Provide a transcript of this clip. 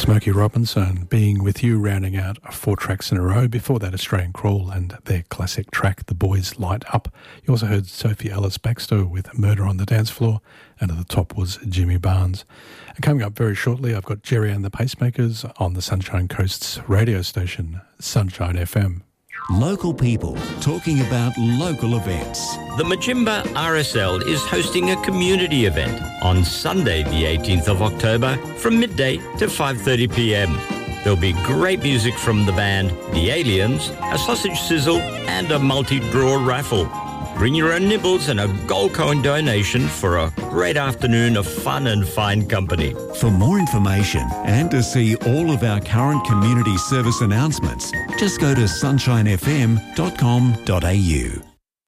Smokey Robinson, Being With You, rounding out 4 tracks in a row. Before that, Australian Crawl and their classic track, The Boys Light Up. You also heard Sophie Ellis-Bextor with Murder on the Dance Floor, and at the top was Jimmy Barnes. And coming up very shortly, I've got Jerry and the Pacemakers on the Sunshine Coast's radio station, Sunshine FM. Local people talking about local events. The Majimba RSL is hosting a community event on Sunday the 18th of October from midday to 5:30 p.m. There'll be great music from the band The Aliens, a sausage sizzle and a multi-draw raffle. Bring your own nibbles and a gold coin donation for a great afternoon of fun and fine company. For more information and to see all of our current community service announcements, just go to sunshinefm.com.au.